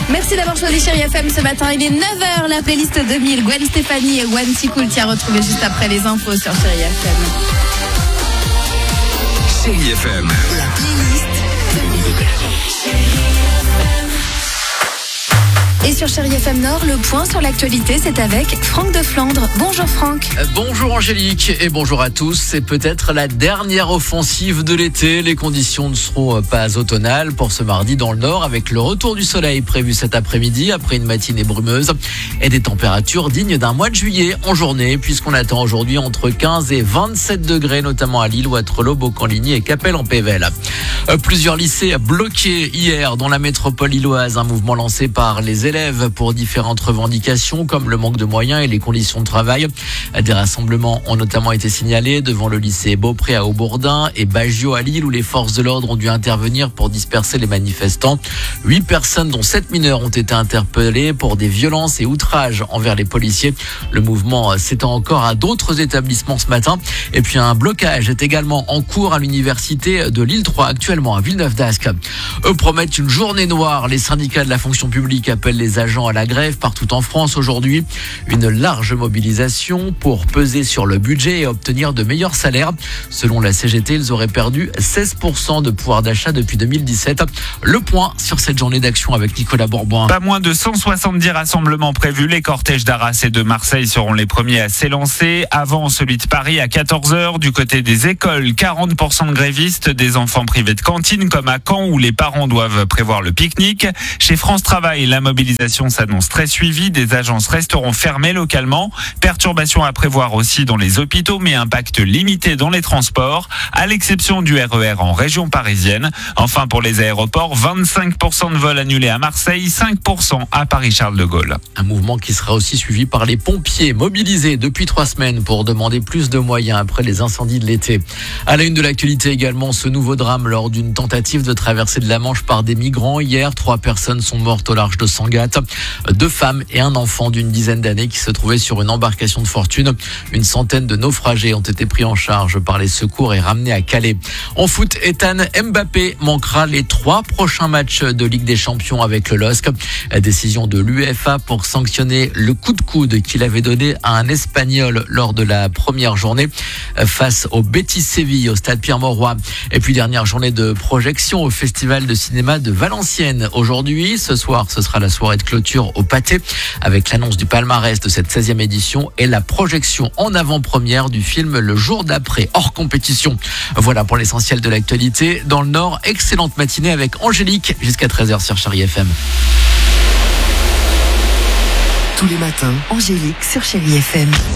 Merci d'avoir choisi Chérie FM ce matin. Il est 9h, la playlist 2000. Gwen Stefani et One Ticoul qui a retrouvé juste après les infos sur Chérie FM. Chérie FM. La playlist 2000. Et sur Chérie FM Nord, le point sur l'actualité, c'est avec Franck de Flandre. Bonjour Franck. Bonjour Angélique et bonjour à tous. C'est peut-être la dernière offensive de l'été. Les conditions ne seront pas automnales pour ce mardi dans le Nord, avec le retour du soleil prévu cet après-midi après une matinée brumeuse et des températures dignes d'un mois de juillet en journée, puisqu'on attend aujourd'hui entre 15 et 27 degrés, notamment à Lille, Wattrelos, Beaucamp-Ligny et Capelle-en-Pévèle. Plusieurs lycées bloqués hier dans la métropole lilloise, un mouvement lancé par les élèves pour différentes revendications comme le manque de moyens et les conditions de travail. Des rassemblements ont notamment été signalés devant le lycée Beaupré à Aubourdin et Baggio à Lille, où les forces de l'ordre ont dû intervenir pour disperser les manifestants. 8 personnes, dont 7 mineurs, ont été interpellées pour des violences et outrages envers les policiers. Le mouvement s'étend encore à d'autres établissements ce matin. Et puis un blocage est également en cours à l'université de Lille 3, actuellement à Villeneuve-d'Ascq. Eux promettent une journée noire. Les syndicats de la fonction publique appellent les agents à la grève partout en France aujourd'hui. Une large mobilisation pour peser sur le budget et obtenir de meilleurs salaires. Selon la CGT, ils auraient perdu 16% de pouvoir d'achat depuis 2017. Le point sur cette journée d'action avec Nicolas Bourboin. Pas moins de 170 rassemblements prévus. Les cortèges d'Arras et de Marseille seront les premiers à s'élancer. Avant celui de Paris à 14h. Du côté des écoles, 40% de grévistes, des enfants privés de cantine comme à Caen où les parents doivent prévoir le pique-nique. Chez France Travail, la mobilisation s'annonce très suivie. Des agences resteront fermées localement. Perturbations à prévoir aussi dans les hôpitaux, mais impact limité dans les transports, à l'exception du RER en région parisienne. Enfin, pour les aéroports, 25% de vols annulés à Marseille, 5% à Paris-Charles de Gaulle. Un mouvement qui sera aussi suivi par les pompiers mobilisés depuis 3 semaines pour demander plus de moyens après les incendies de l'été. À la une de l'actualité également, ce nouveau drame lors d'une tentative de traversée de la Manche par des migrants. Hier, 3 personnes sont mortes au large de Sangatte. 2 femmes et un enfant d'une dizaine d'années qui se trouvaient sur une embarcation de fortune. Une centaine de naufragés ont été pris en charge par les secours et ramenés à Calais. En foot, Ethan Mbappé manquera les 3 prochains matchs de Ligue des Champions avec le LOSC. Décision de l'UEFA pour sanctionner le coup de coude qu'il avait donné à un Espagnol lors de la première journée face au Betis Séville au stade Pierre-Mauroy. Et puis dernière journée de projection au Festival de cinéma de Valenciennes. Aujourd'hui, ce soir, ce sera la soirée de clôture au Pâté avec l'annonce du palmarès de cette 16e édition et la projection en avant-première du film Le jour d'après, hors compétition. Voilà pour l'essentiel de l'actualité. Dans le Nord, excellente matinée avec Angélique jusqu'à 13h sur Chérie FM. Tous les matins, Angélique sur Chérie FM.